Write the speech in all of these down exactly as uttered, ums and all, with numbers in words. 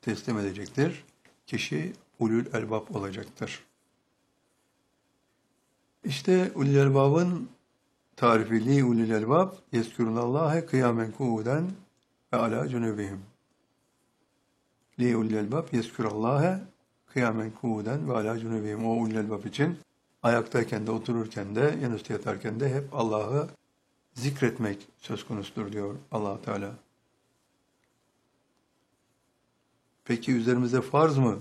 teslim edecektir. Kişi ulul elbab olacaktır. İşte ulul elbabın tarifi li ulul elbab yezkurunallâhe kıyamen kuuden ve ala cunubihim. Li ulul elbab yezkurallâhe kıyamen kuuden ve ala cunubihim. O ulul elbab için ayaktayken de otururken de yanüstü yatarken de hep Allah'ı zikretmek söz konusudur diyor Allah Teala. Peki üzerimize farz mı?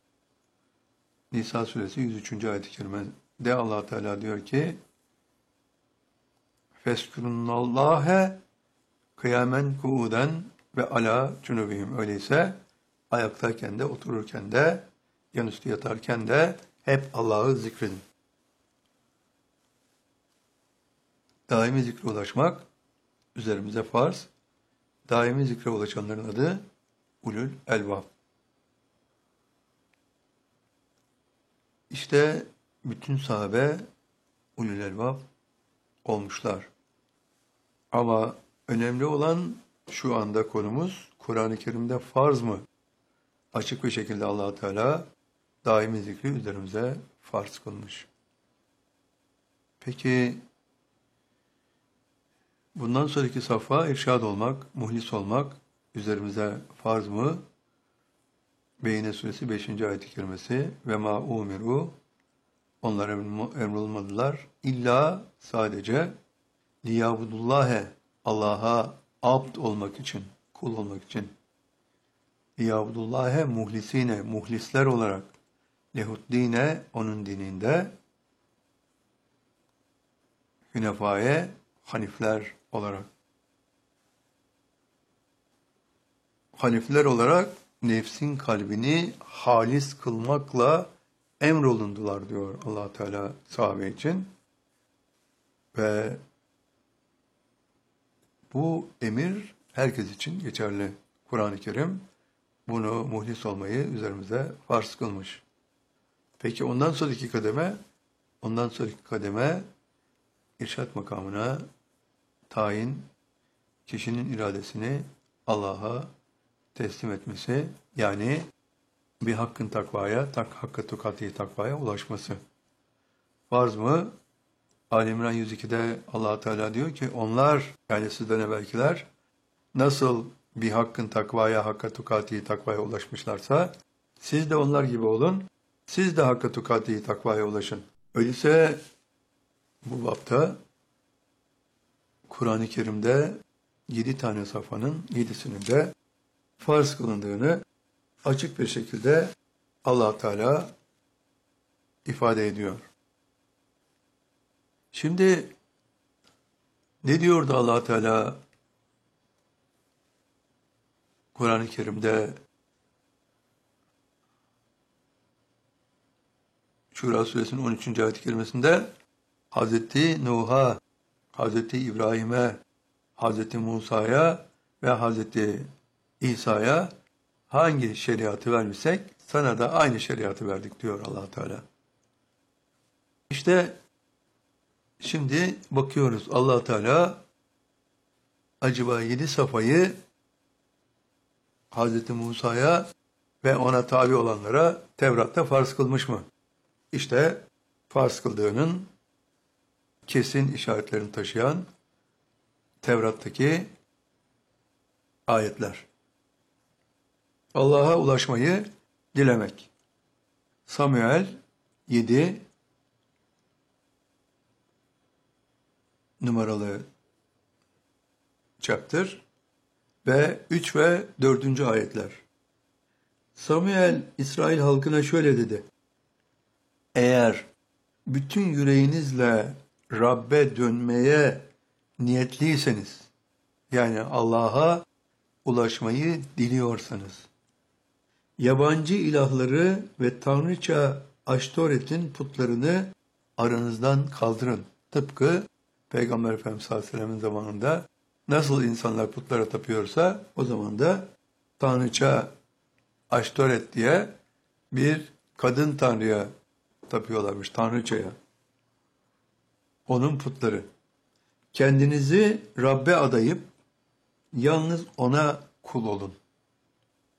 Nisa suresi yüz üçüncü ayet-i kerimede Allah Teala diyor ki: "Feskurunnallâhe kıyamen kuuden ve ala cunubihim." Öyleyse ayaktayken de otururken de yanüstü yatarken de hep Allah'ı zikredin. Daimi zikre ulaşmak üzerimize farz. Daimi zikre ulaşanların adı ulul elbab. İşte bütün sahabe ulul elbab olmuşlar. Ama önemli olan şu anda konumuz Kur'an-ı Kerim'de farz mı? Açık bir şekilde Allah Teala daimi zikri üzerimize farz kılmış. Peki bundan sonraki safha irşad olmak, muhlis olmak üzerimize farz mı? Beyyine suresi beşinci ayet-i kerimesi ve ma umiru, onlar emrolunmadılar illa sadece liyabudullâhe, Allah'a abd olmak için, kul olmak için. Liyabudullâhe muhlisine, muhlisler olarak, lehuddine, onun dininde, hünefaye, hanifler olarak. Hanifler olarak nefsin kalbini halis kılmakla emrolundular diyor Allah Teala sahabe için. Ve bu emir herkes için geçerli. Kur'an-ı Kerim bunu muhlis olmayı üzerimize farz kılmış. Peki ondan sonraki kademe, ondan sonraki kademe irşad makamına tayin, kişinin iradesini Allah'a teslim etmesi, yani bir hakkın takvaya, tak, hakka tukati takvaya ulaşması. Farz mı? Ali İmran yüz iki'de Allah Teala diyor ki, onlar, yani sizden evvelkiler, nasıl bir hakkın takvaya, hakka tukati takvaya ulaşmışlarsa, siz de onlar gibi olun, siz de hakka tukati takvaya ulaşın. Öyleyse bu bapta Kur'an-ı Kerim'de yedi tane safhanın yedisinin de farz kılındığını açık bir şekilde Allah Teala ifade ediyor. Şimdi ne diyordu Allah Teala Kur'an-ı Kerim'de? Şura suresinin on üçüncü ayet-i kerimesinde Hazreti Nuh'a, Hazreti İbrahim'e, Hazreti Musa'ya ve Hazreti İsa'ya hangi şeriatı vermişsek sana da aynı şeriatı verdik diyor Allah Teala. İşte şimdi bakıyoruz, Allah Teala acaba yedi safayı Hazreti Musa'ya ve ona tabi olanlara Tevrat'ta farz kılmış mı? İşte farz kıldığının kesin işaretlerini taşıyan Tevrat'taki ayetler. Allah'a ulaşmayı dilemek. Samuel yedi numaralı chapter ve üç ve dördüncü ayetler. Samuel İsrail halkına şöyle dedi: eğer bütün yüreğinizle Rabbe dönmeye niyetliyseniz, yani Allah'a ulaşmayı diliyorsanız, yabancı ilahları ve tanrıça Aştoret'in putlarını aranızdan kaldırın. Tıpkı Peygamber Efendimiz sallallahu aleyhi ve sellem'in zamanında nasıl insanlar putlara tapıyorsa, o zaman da tanrıça Aştoret diye bir kadın tanrıya tapıyorlarmış, tanrıçaya. Onun putları. Kendinizi Rabbe adayıp yalnız ona kul olun.